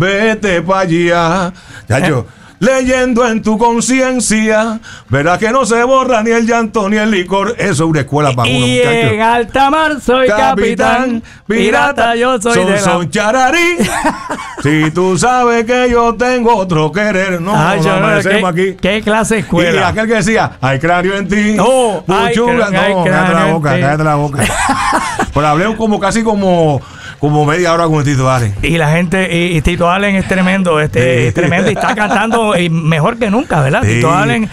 vete pa' allá. Chacho, leyendo en tu conciencia, verás que no se borra ni el llanto ni el licor. Eso es una escuela para uno, muchachos. Y en alta mar soy capitán, pirata yo soy de la... Son chararí. Si tú sabes que yo tengo otro querer. No, Ay, no amanecemos aquí. ¿Qué clase de Y escuela? aquel que decía, hay cráneo en ti. Oh, hay puchuga. cráneo No, cállate la boca, en ti. cállate la boca. Pero hablé casi como media hora con Tito Allen. Y la gente, y Tito Allen es tremendo, es tremendo y está cantando mejor que nunca, ¿verdad? Sí. Tito Allen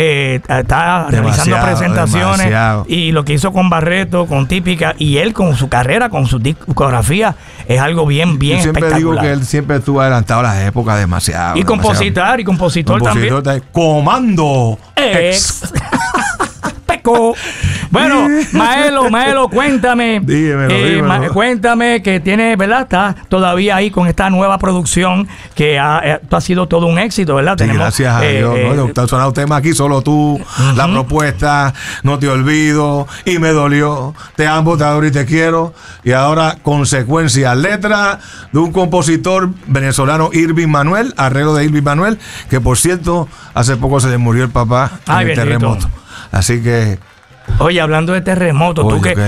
está realizando presentaciones demasiado. y lo que hizo con Barreto, con Típica, y él con su carrera, con su discografía, es algo bien Yo siempre espectacular. digo que él siempre estuvo adelantado a las épocas demasiado. Y compositor también. Comando Ex. Peco. Bueno, Maelo, cuéntame. Dímelo. Cuéntame que tiene, ¿verdad? Está todavía ahí con esta nueva producción que ha sido todo un éxito, ¿verdad? Sí, gracias a Dios. ¿No? Te han sonado temas aquí, solo tú, la propuesta, no te olvido, y me dolió, te amo, te adoro y te quiero. Y ahora, consecuencia, letra de un compositor venezolano, Irving Manuel, arreglo de Irving Manuel, que por cierto, hace poco se le murió el papá en el terremoto. Así que... Oye, hablando de terremotos,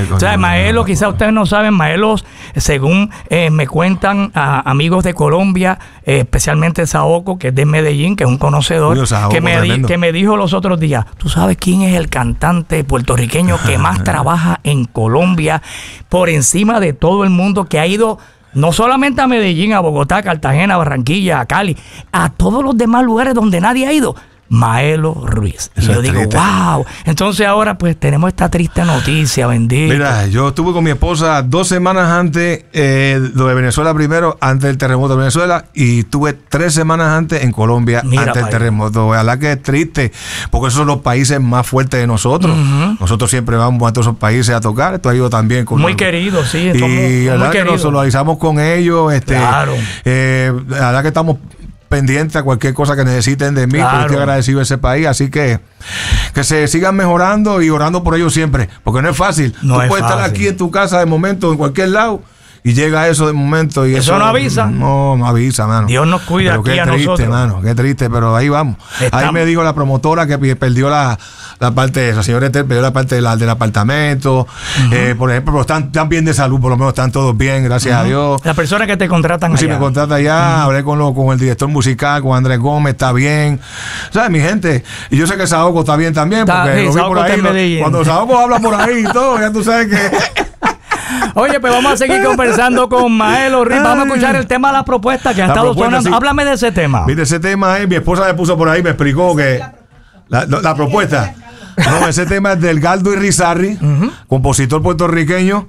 Maelo, quizás ustedes no saben, Maelo, según me cuentan amigos de Colombia, especialmente Saoko, que es de Medellín, que es un conocedor, que me dijo los otros días, ¿tú sabes quién es el cantante puertorriqueño que más trabaja en Colombia por encima de todo el mundo, que ha ido no solamente a Medellín, a Bogotá, Cartagena, Barranquilla, a Cali, a todos los demás lugares donde nadie ha ido? Maelo Ruiz. Y yo digo, wow. Entonces ahora pues tenemos esta triste noticia, bendito. Mira, yo estuve con mi esposa 2 semanas antes lo de Venezuela primero, antes del terremoto de Venezuela, y estuve 3 semanas antes en Colombia, antes del terremoto. Ojalá que es triste, porque esos son los países más fuertes de nosotros. Nosotros siempre vamos a todos esos países a tocar. Esto ha ido también con muy querido, sí. Y la verdad que nos solidarizamos con ellos. Claro. La verdad que estamos pendiente a cualquier cosa que necesiten de mí, porque estoy agradecido a ese país, así que se sigan mejorando y orando por ellos siempre, porque no es fácil. Tú puedes estar aquí en tu casa de momento, en cualquier lado, y llega eso de momento y eso no avisa. No avisa, mano. Dios nos cuida aquí qué a triste, nosotros. Mano, qué triste, pero ahí vamos. Ahí me dijo la promotora que perdió la parte de esa señora Estel, perdió la parte del apartamento, por ejemplo, pero están bien de salud, por lo menos están todos bien, gracias a Dios. La persona que te contratan allá. Sí, me contrata allá, hablé con el director musical, con Andrés Gómez, está bien. ¿Sabes, mi gente? Y yo sé que Saoko está bien también, porque lo vi por ahí. Cuando Saoko habla por ahí y todo, ya tú sabes que... Oye, pues vamos a seguir conversando con Maelo Ruiz. Vamos a escuchar el tema de la propuesta que ha estado sonando. Sí. Háblame de ese tema. Mire, ese tema mi esposa me puso por ahí, me explicó que la propuesta. No, ese tema es del Galdo Irizarry, compositor puertorriqueño,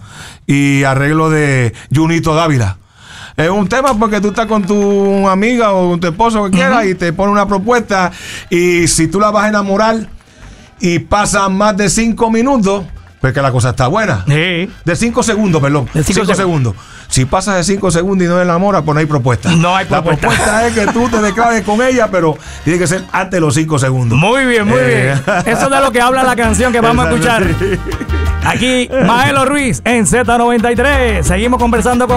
y arreglo de Junito Dávila. Es un tema porque tú estás con tu amiga o con tu esposo que quieras y te pone una propuesta, y si tú la vas a enamorar y pasan más de 5 minutos, pues que la cosa está buena. Sí. De 5 segundos, perdón. De 5 segundos. Si pasas de 5 segundos y no enamoras, pues no hay propuesta. No hay propuesta. La propuesta es que tú te declares con ella, pero tiene que ser antes de los 5 segundos. Muy bien, muy bien. Eso es de lo que habla la canción que vamos a escuchar. Aquí, Maelo Ruiz en Z93. Seguimos conversando con